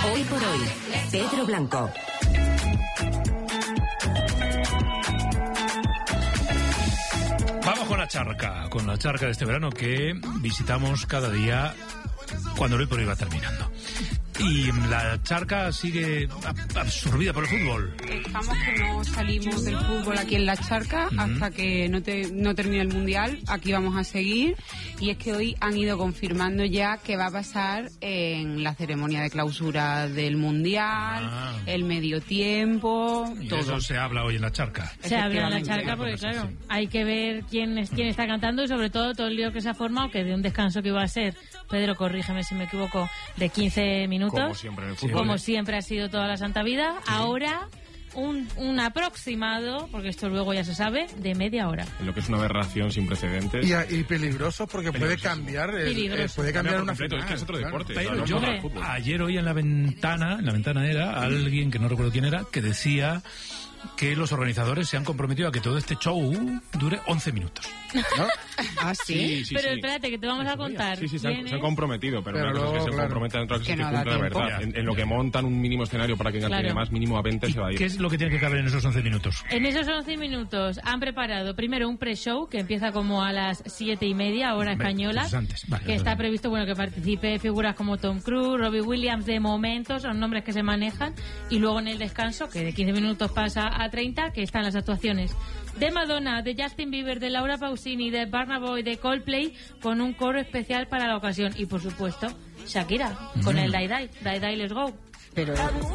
Hoy por hoy, Pedro Blanco. Vamos con la charca de este verano que visitamos cada día cuando el Hoy por Hoy va terminando. Y la charca sigue absorbida por el fútbol. Estamos que no salimos del fútbol aquí en la charca hasta que no termine el Mundial. Aquí vamos a seguir. Y es que hoy han ido confirmando ya que va a pasar en la ceremonia de clausura del Mundial, el medio tiempo, y todo. eso se habla hoy en la charca. Se habla en la charca porque, claro, hay que ver quién está cantando y sobre todo el lío que se ha formado, que de un descanso que iba a ser, Pedro, corrígeme si me equivoco, de 15 minutos. Como siempre en el fútbol. Como siempre ha sido toda la santa vida. Sí. Ahora un aproximado, porque esto luego ya se sabe, de media hora. Lo que es una aberración sin precedentes. Y peligroso porque puede cambiar una final. Es que es otro deporte. Pero no, yo ayer oí en la ventana era alguien que no recuerdo quién era, que decía que los organizadores se han comprometido a que todo este show dure 11 minutos. ¿No? ¿Ah, sí? Pero espérate, que te vamos a contar. Sí, se han comprometido, pero una cosa es que se comprometen, otra cosa es que no cumpla de verdad. En lo que montan un mínimo escenario para que enganche más, mínimo a 20 se va a ir. ¿Qué es lo que tiene que caber en esos 11 minutos? En esos 11 minutos han preparado primero un pre-show que empieza como a las 7:30 hora española, que está previsto que participe figuras como Tom Cruise, Robbie Williams, de momento son nombres que se manejan, y luego en el descanso, que de 15 minutos pasa a 30, que están las actuaciones de Madonna, de Justin Bieber, de Laura Pausini, de Burna Boy, de Coldplay, con un coro especial para la ocasión, y por supuesto Shakira con el Die Die Let's Go. Pero